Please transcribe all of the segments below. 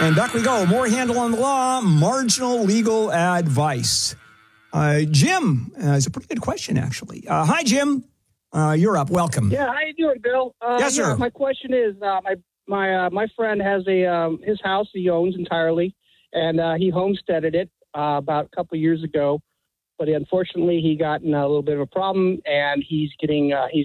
And back we go. More Handel on the Law, marginal legal advice. Jim has a pretty good question, actually. Hi, Jim. You're up. Welcome. Yeah, how you doing, Bill? Yes, sir. Yeah, my question is, my friend has his house he owns entirely, and he homesteaded it about a couple of years ago. But unfortunately, he got in a little bit of a problem, and he's getting in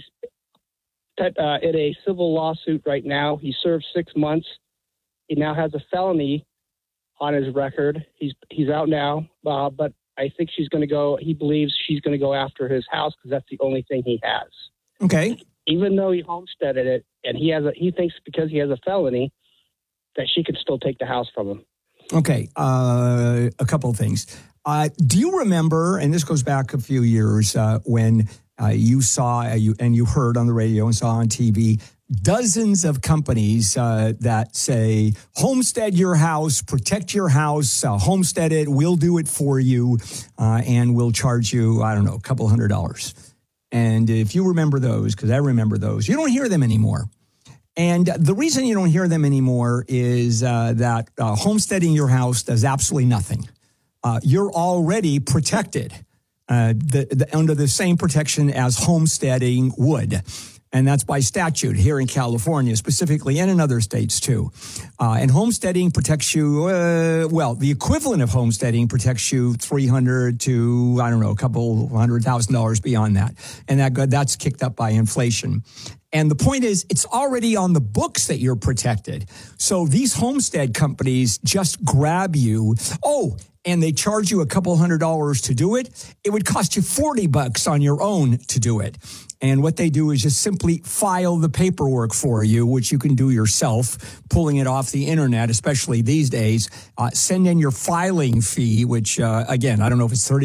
a civil lawsuit right now. He served 6 months. He now has a felony on his record. He's out now, but I think she's going to go. He believes she's going to go after his house because that's the only thing he has. Okay. Even though he homesteaded it, and he thinks because he has a felony that she could still take the house from him. Okay. A couple of things. Do you remember? And this goes back a few years when you saw and you heard on the radio and saw on TV. Dozens of companies that say, homestead your house, protect your house, homestead it, we'll do it for you, and we'll charge you, I don't know, a couple $100. And if you remember those, because I remember those, you don't hear them anymore. And the reason you don't hear them anymore is that homesteading your house does absolutely nothing. You're already protected under the same protection as homesteading would. And that's by statute here in California specifically and in other states too. And homesteading protects you, the equivalent of homesteading protects you $300 to, I don't know, a couple $100,000 beyond that. And that's kicked up by inflation. And the point is, it's already on the books that you're protected. So these homestead companies just grab you. Oh, and they charge you a couple $100 to do it. It would cost you $40 on your own to do it. And what they do is just simply file the paperwork for you, which you can do yourself, pulling it off the internet, especially these days. Send in your filing fee, which, again, I don't know if it's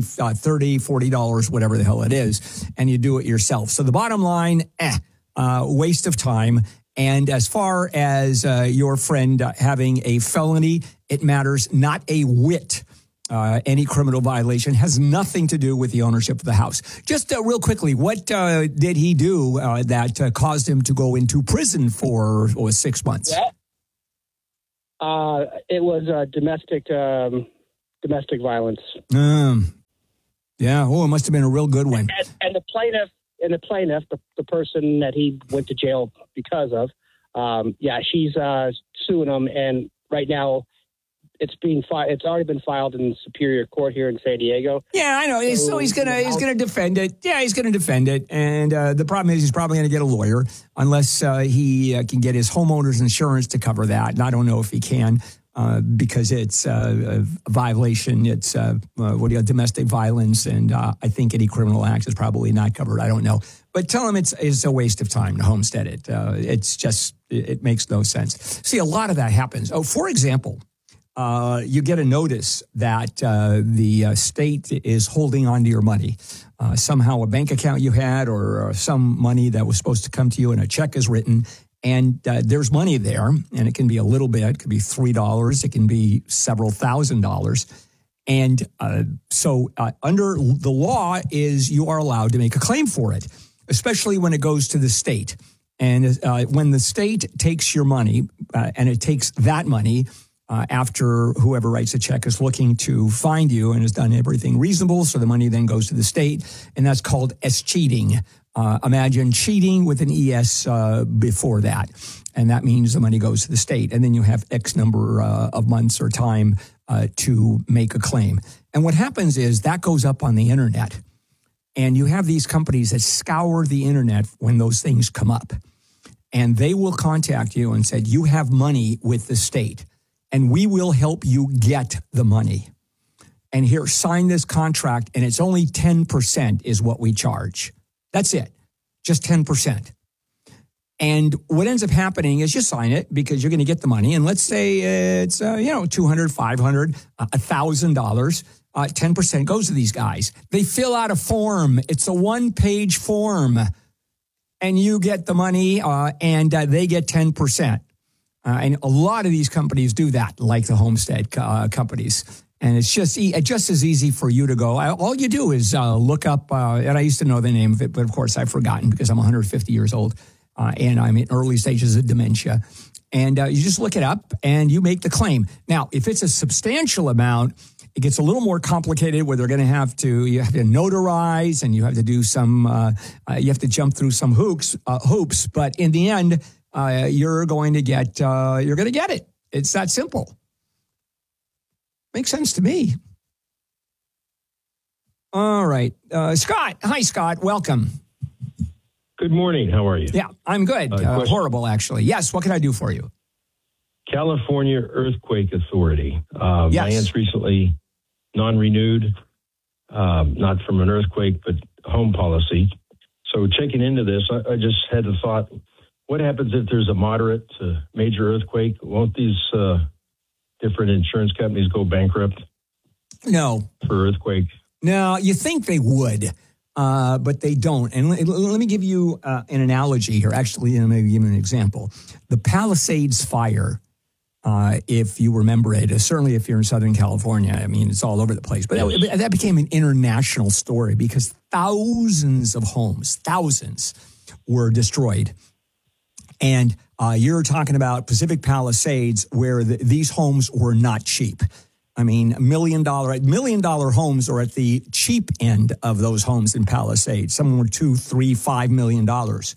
$40, whatever the hell it is, and you do it yourself. So the bottom line, waste of time. And as far as your friend having a felony, it matters not a whit. Any criminal violation has nothing to do with the ownership of the house. Just real quickly, what did he do that caused him to go into prison for 6 months? Yeah. It was domestic violence. Yeah. Oh, it must have been a real good one. And the plaintiff, the person that he went to jail because of, she's suing him, and right now. It's already been filed in Superior Court here in San Diego. Yeah, I know. So he's gonna defend it. Yeah, he's gonna defend it. And the problem is he's probably gonna get a lawyer unless he can get his homeowner's insurance to cover that. And I don't know if he can because it's a violation. It's domestic violence, and I think any criminal act is probably not covered. I don't know. But tell him it's a waste of time to homestead it. It makes no sense. See, a lot of that happens. Oh, for example. You get a notice that the state is holding on to your money. Somehow a bank account you had or some money that was supposed to come to you and a check is written. And there's money there, and it can be a little bit. It could be $3. It can be several $1,000s. And so under the law is you are allowed to make a claim for it, especially when it goes to the state. And when the state takes your money and it takes that money, after whoever writes a check is looking to find you and has done everything reasonable, so the money then goes to the state, and that's called escheating. Imagine cheating with an ES before that, and that means the money goes to the state, and then you have X number of months or time to make a claim. And what happens is that goes up on the internet, and you have these companies that scour the internet when those things come up, and they will contact you and say, you have money with the state. And we will help you get the money. And here, sign this contract, and it's only 10% is what we charge. That's it, just 10%. And what ends up happening is you sign it because you're going to get the money. And let's say it's, $200, $500, $1,000. 10% goes to these guys. They fill out a form. It's a one-page form. And you get the money, and they get 10%. And a lot of these companies do that, like the homestead companies. And it's just as easy for you to go. All you do is look up, and I used to know the name of it, but of course I've forgotten because I'm 150 years old, and I'm in early stages of dementia. And you just look it up and you make the claim. Now, if it's a substantial amount, it gets a little more complicated where you have to notarize and you have to do you have to jump through some hoops. But in the end, you're going to get it. It's that simple. Makes sense to me. All right. Scott. Hi, Scott. Welcome. Good morning. How are you? Yeah, I'm good. Horrible, actually. Yes. What can I do for you? California Earthquake Authority. Yes. My aunt's recently non-renewed, not from an earthquake, but home policy. So checking into this, I just had the thought, what happens if there's a moderate to major earthquake? Won't these different insurance companies go bankrupt? No. For earthquake? No, you think they would, but they don't. And let me give you an analogy here. Actually, maybe give you an example. The Palisades fire, if you remember it, certainly if you're in Southern California, I mean, it's all over the place. But that became an international story because thousands of homes, were destroyed. And you're talking about Pacific Palisades where these homes were not cheap. I mean, $1 million homes are at the cheap end of those homes in Palisades. Some were $2, $3, $5 million.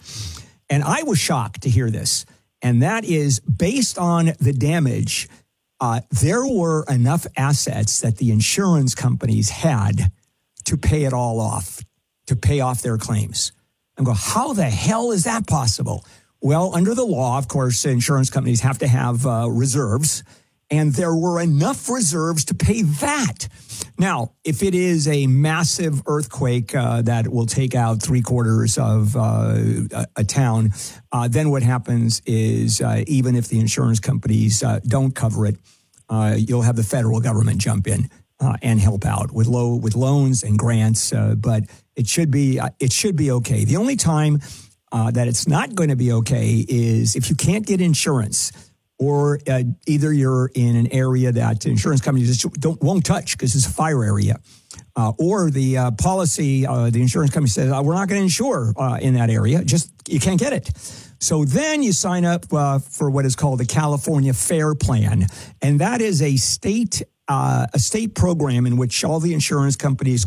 And I was shocked to hear this. And that is based on the damage, there were enough assets that the insurance companies had to pay it all off, to pay off their claims. I'm going, how the hell is that possible? Well, under the law, of course, insurance companies have to have reserves. And there were enough reserves to pay that. Now, if it is a massive earthquake that will take out 3/4 of a town, then what happens is even if the insurance companies don't cover it, you'll have the federal government jump in and help out with loans and grants. But it should be okay. The only time that it's not going to be okay is if you can't get insurance. Or either you're in an area that insurance companies just won't touch because it's a fire area. Or the policy, the insurance company says, we're not going to insure in that area. Just, you can't get it. So then you sign up for what is called the California Fair Plan. And that is a state program in which all the insurance companies